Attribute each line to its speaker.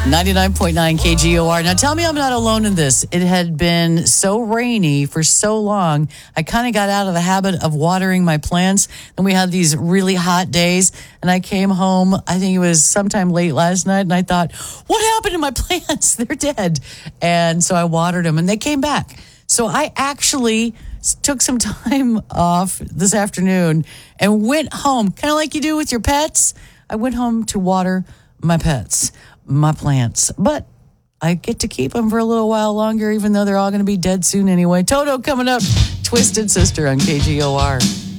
Speaker 1: 99.9 KGOR. Now tell me I'm not alone in this. It had been so rainy for so long. I kind of got out of the habit of watering my plants. And we had these really hot days. And I came home, I think it was sometime late last night. And I thought, what happened to my plants? They're dead. And so I watered them and they came back. So I actually took some time off this afternoon and went home, kind of like you do with your pets. I went home to water my pets, my plants, but I get to keep them for a little while longer, even though they're all going to be dead soon anyway. Toto coming up, Twisted Sister on KGOR.